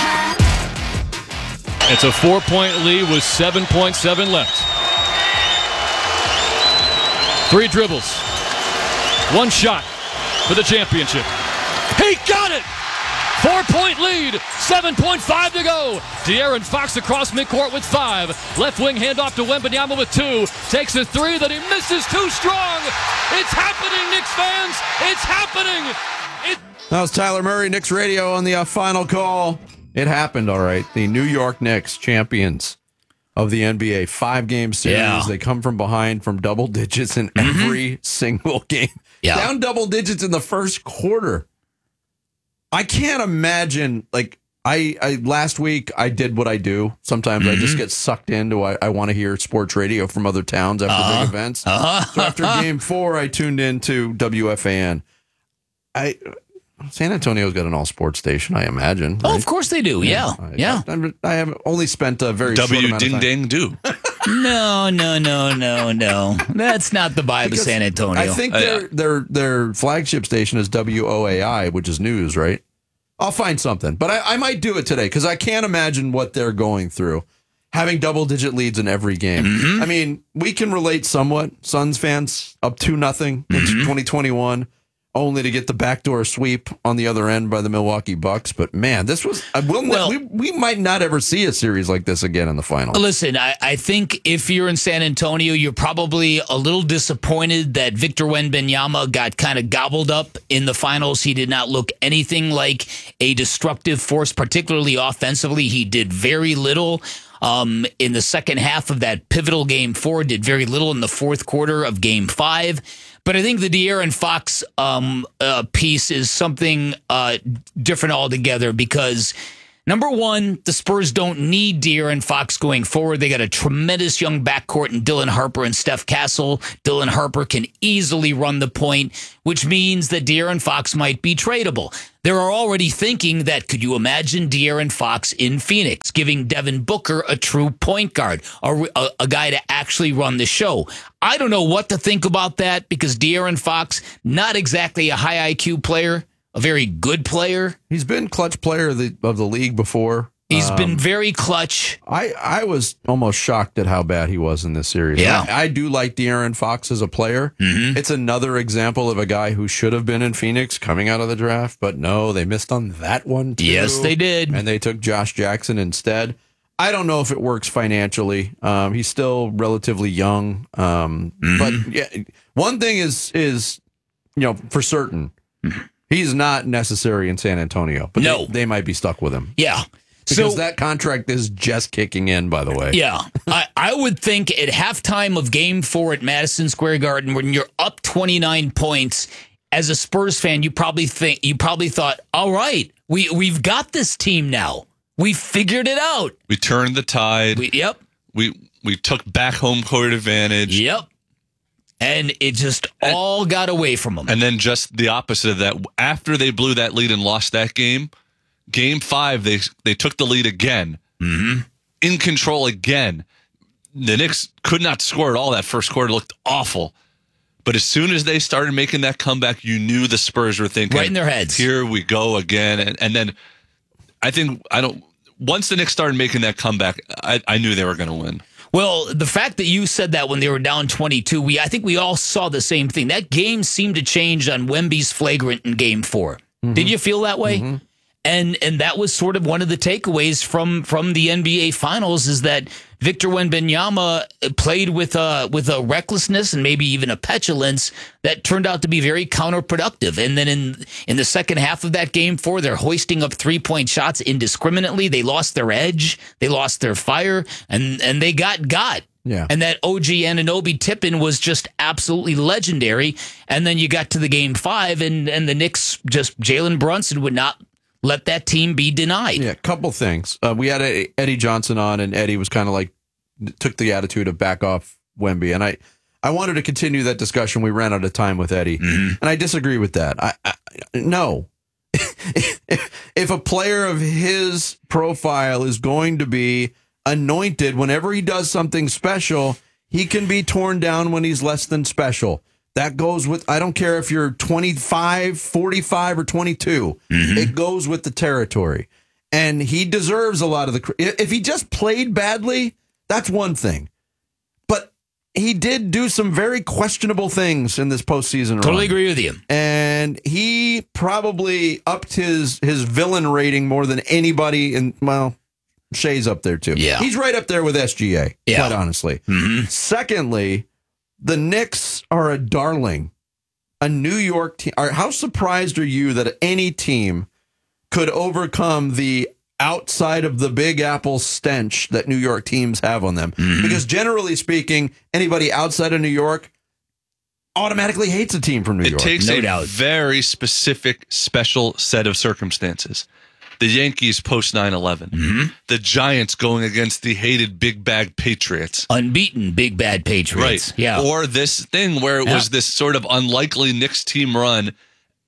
It's a 4-point lead with 7.7 left. 3 dribbles. 1 shot for the championship. He got it! 4-point lead, 7.5 to go. De'Aaron Fox across midcourt with 5. Left wing handoff to Wembanyama with 2. Takes a 3 that he misses too strong. It's happening, Knicks fans. It's happening. That was Tyler Murray, Knicks Radio on the final call. It happened, all right. The New York Knicks, champions of the NBA, 5-game series. Yeah. They come from behind from double digits in every single game. Yeah. Down double digits in the first quarter. I can't imagine, like, I last week I did what I do. Sometimes I just get sucked into I want to hear sports radio from other towns after big events. So after game 4, I tuned into WFAN. San Antonio's got an all-sports station, I imagine. Oh, right? of course they do. Yeah. I have only spent a very short amount of time. Ding-ding-do. No. That's not the vibe of San Antonio. I think their flagship station is WOAI, which is news, right? I'll find something, but I might do it today because I can't imagine what they're going through, having double-digit leads in every game. I mean, we can relate somewhat. Suns fans up 2-0 in 2021, only to get the backdoor sweep on the other end by the Milwaukee Bucks. But man, this was we might not ever see a series like this again in the finals. Listen, I think if you're in San Antonio, you're probably a little disappointed that Victor Wembanyama got kind of gobbled up in the finals. He did not look anything like a destructive force, particularly offensively. He did very little in the second half of that pivotal Game 4, did very little in the fourth quarter of Game 5. But I think the De'Aaron Fox piece is something different altogether because, number one, the Spurs don't need De'Aaron Fox going forward. They got a tremendous young backcourt in Dylan Harper and Steph Castle. Dylan Harper can easily run the point, which means that De'Aaron Fox might be tradable. They're already thinking that, could you imagine De'Aaron Fox in Phoenix, giving Devin Booker a true point guard, a guy to actually run the show? I don't know what to think about that because De'Aaron Fox, not exactly a high IQ player, a very good player. He's been clutch player of the league before. He's been very clutch. I was almost shocked at how bad he was in this series. Yeah. I do like De'Aaron Fox as a player. It's another example of a guy who should have been in Phoenix coming out of the draft, but no, they missed on that one too. Yes, they did. And they took Josh Jackson instead. I don't know if it works financially. He's still relatively young. But yeah, one thing is for certain, he's not necessary in San Antonio. But no, they might be stuck with him. Yeah. Because that contract is just kicking in, by the way. Yeah. I would think at halftime of Game 4 at Madison Square Garden, when you're up 29 points, as a Spurs fan, you probably thought, all right, we've got this team now. We figured it out. We turned the tide. We took back home court advantage. Yep. And it just all got away from them. And then just the opposite of that. After they blew that lead and lost that game, Game 5, they took the lead again. In control again. The Knicks could not score at all that first quarter. Looked awful. But as soon as they started making that comeback, you knew the Spurs were thinking, right in their heads, here we go again. And then once the Knicks started making that comeback, I knew they were going to win. Well, the fact that you said that when they were down 22, I think we all saw the same thing. That game seemed to change on Wemby's flagrant in Game 4. Did you feel that way? And that was sort of one of the takeaways from the NBA Finals is that Victor Wembanyama played with a recklessness and maybe even a petulance that turned out to be very counterproductive. And then in the second half of that Game 4, they're hoisting up 3-point shots indiscriminately. They lost their edge, they lost their fire, and they got. Yeah. And that OG Anunoby tip-in was just absolutely legendary. And then you got to the Game 5, and the Knicks, just Jalen Brunson would not let that team be denied. Yeah, a couple things. We had Eddie Johnson on, and Eddie was kind of like, took the attitude of back off Wemby. And I wanted to continue that discussion. We ran out of time with Eddie. And I disagree with that. No. If a player of his profile is going to be anointed whenever he does something special, he can be torn down when he's less than special. That goes with, I don't care if you're 25, 45, or 22. It goes with the territory. And he deserves a lot of the, if he just played badly, that's one thing. But he did do some very questionable things in this postseason run. Totally agree with you. And he probably upped his villain rating more than anybody. And, well, Shea's up there too. Yeah. He's right up there with SGA, quite honestly. Secondly, the Knicks are a darling, a New York team. How surprised are you that any team could overcome the outside of the Big Apple stench that New York teams have on them? Because generally speaking, anybody outside of New York automatically hates a team from New York. It takes a very specific, special set of circumstances. The Yankees post 9/11. The Giants going against the hated big bad Patriots. Unbeaten big bad Patriots. Right. Yeah. Or this thing where it was this sort of unlikely Knicks team run,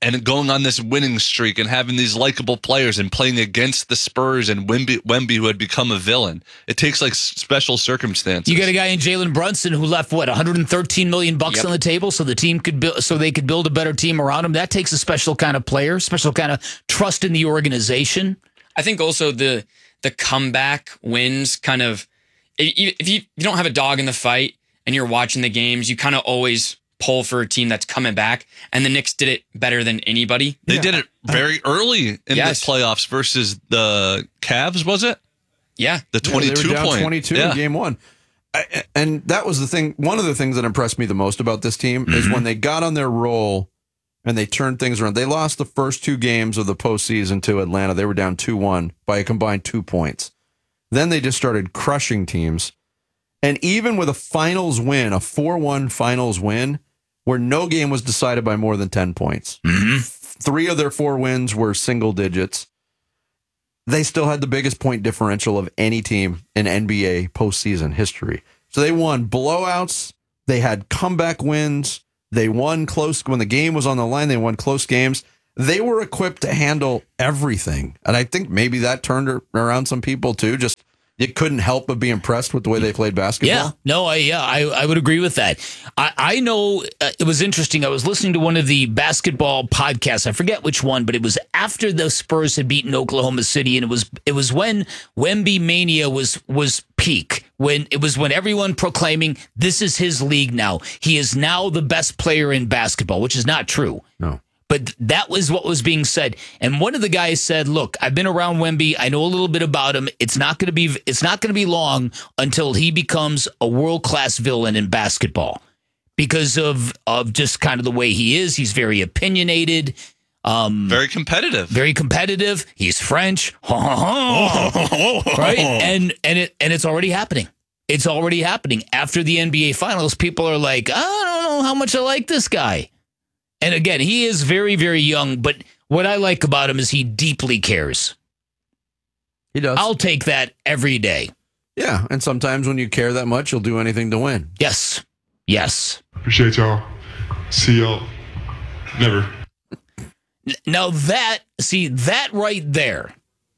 and going on this winning streak and having these likable players and playing against the Spurs and Wemby, who had become a villain. It takes like special circumstances. You got a guy in Jalen Brunson who left $113 million on the table, so the team could build, so they could build a better team around him. That takes a special kind of player, special kind of trust in the organization. I think also the comeback wins kind of, if you don't have a dog in the fight and you're watching the games, you kind of always pull for a team that's coming back, and the Knicks did it better than anybody. They did it very early in the playoffs versus the Cavs, was it? Yeah. The 22 they were down point. 22 in game one. And that was the thing. One of the things that impressed me the most about this team is when they got on their roll and they turned things around. They lost the first 2 games of the postseason to Atlanta. They were down 2-1 by a combined 2 points. Then they just started crushing teams. And even with a finals win, a 4-1 finals win, where no game was decided by more than 10 points. 3 of their 4 wins were single digits. They still had the biggest point differential of any team in NBA postseason history. So they won blowouts. They had comeback wins. They won close when the game was on the line. They won close games. They were equipped to handle everything. And I think maybe that turned around some people too. Just it couldn't help but be impressed with the way they played basketball. Yeah, no, I would agree with that. I know it was interesting. I was listening to one of the basketball podcasts. I forget which one, but it was after the Spurs had beaten Oklahoma City, and it was when Wemby mania was peak. When everyone proclaiming this is his league now. He is now the best player in basketball, which is not true. No. But that was what was being said. And one of the guys said, look, I've been around Wemby. I know a little bit about him. It's not going to be long until he becomes a world-class villain in basketball because of just kind of the way he is. He's very opinionated. Very competitive. Very competitive. He's French. Right? And it's already happening. It's already happening. After the NBA Finals, people are like, I don't know how much I like this guy. And again, he is very, very young, but what I like about him is he deeply cares. He does. I'll take that every day. Yeah, and sometimes when you care that much, you'll do anything to win. Yes. Yes. Appreciate y'all. See y'all. Never. Now that right there.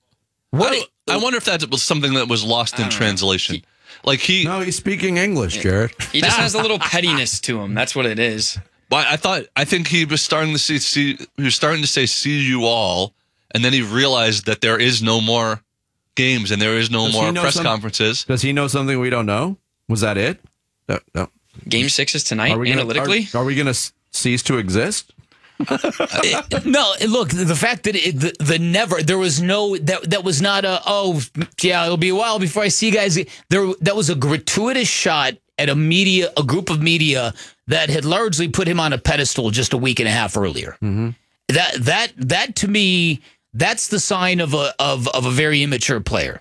I wonder if that was something that was lost in translation. No, he's speaking English, Jared. He just has a little pettiness to him. That's what it is. I think he was starting to say see you all, and then he realized that there is no more games and there is no more press conferences. Does he know something we don't know? Was that it? No. Game 6 is tonight, analytically. Are we going to cease to exist? No, look, the fact that there was no, that was not it'll be a while before I see you guys. That was a gratuitous shot at a group of media that had largely put him on a pedestal just a week and a half earlier. Mm-hmm. That to me, that's the sign of a very immature player,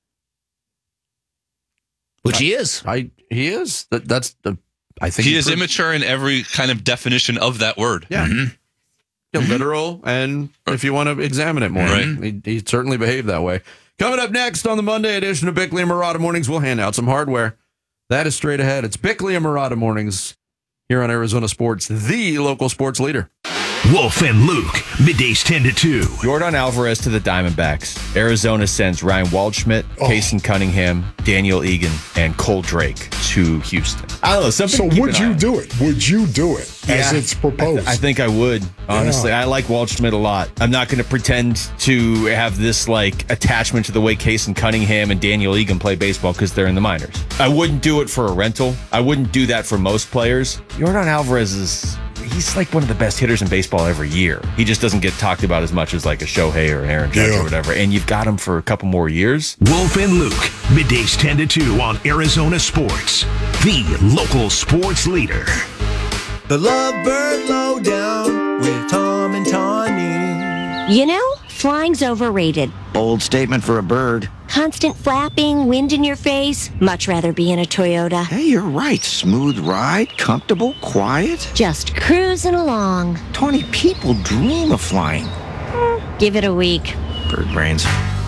which he is. He is. I think he is immature in every kind of definition of that word. Yeah. Mm-hmm. Literal, and if you want to examine it more, right. He certainly behaved that way. Coming up next on the Monday edition of Bickley and Marotta Mornings, we'll hand out some hardware. That is straight ahead. It's Bickley and Marotta Mornings here on Arizona Sports, the local sports leader. Wolf and Luke, middays 10 to 2. Jordan Alvarez to the Diamondbacks. Arizona sends Ryan Waldschmidt, Kason Cunningham, Daniel Egan, and Cole Drake to Houston. I don't know. So would you do it? Would you do it as it's proposed? I think I would, honestly. Yeah. I like Waldschmidt a lot. I'm not going to pretend to have this attachment to the way Kason Cunningham and Daniel Egan play baseball because they're in the minors. I wouldn't do it for a rental. I wouldn't do that for most players. Jordan Alvarez he's like one of the best hitters in baseball every year. He just doesn't get talked about as much as like a Shohei or Aaron Judge or whatever. And you've got him for a couple more years. Wolf and Luke, middays 10 to 2 on Arizona Sports, the local sports leader. The Lovebird Lowdown with Tom and Tawny. You know, flying's overrated. Bold statement for a bird. Constant flapping, wind in your face. Much rather be in a Toyota. Hey, you're right. Smooth ride, comfortable, quiet. Just cruising along. 20 people dream of flying. Give it a week. Bird brains.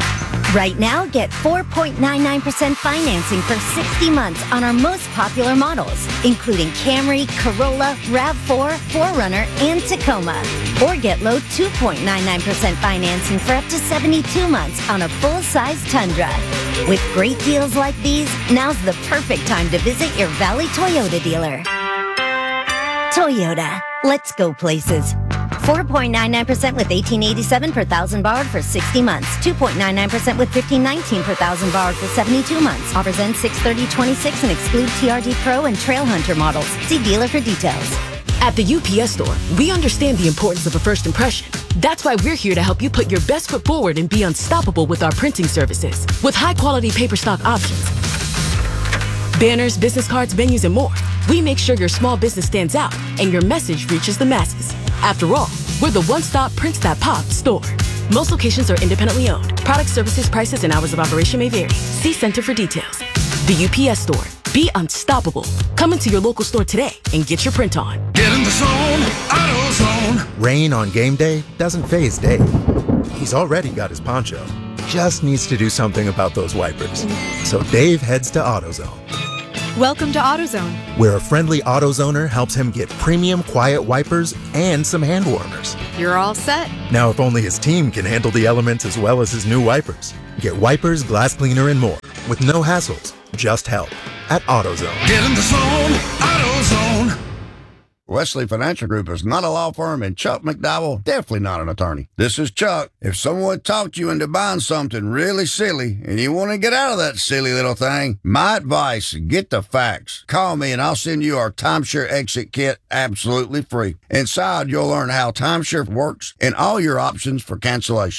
Right now, get 4.99% financing for 60 months on our most popular models, including Camry, Corolla, RAV4, 4Runner, and Tacoma. Or get low 2.99% financing for up to 72 months on a full-size Tundra. With great deals like these, now's the perfect time to visit your Valley Toyota dealer. Toyota. Let's go places. 4.99% with $1,887 per thousand borrowed for 60 months. 2.99% with $1,519 per thousand borrowed for 72 months. Offers end 6/30/26 and exclude TRD Pro and Trail Hunter models. See dealer for details. At the UPS Store, we understand the importance of a first impression. That's why we're here to help you put your best foot forward and be unstoppable with our printing services. With high-quality paper stock options, banners, business cards, menus, and more, we make sure your small business stands out and your message reaches the masses. After all, we're the one-stop prints that pop store. Most locations are independently owned. Product, services, prices, and hours of operation may vary. See Center for details. The UPS Store. Be unstoppable. Come into your local store today and get your print on. Get in the zone, AutoZone. Rain on game day doesn't faze Dave. He's already got his poncho. Just needs to do something about those wipers. So Dave heads to AutoZone, Welcome to AutoZone. where a friendly AutoZoner helps him get premium quiet wipers and some hand warmers. You're all set. Now, if only his team can handle the elements as well as his new wipers. Get wipers, glass cleaner, and more with no hassles, just help at AutoZone. Get in the zone, AutoZone. Wesley Financial Group is not a law firm, and Chuck McDowell definitely not an attorney. This is Chuck. If someone talked you into buying something really silly and you want to get out of that silly little thing, my advice, get the facts. Call me and I'll send you our timeshare exit kit absolutely free. Inside, you'll learn how timeshare works and all your options for cancellation.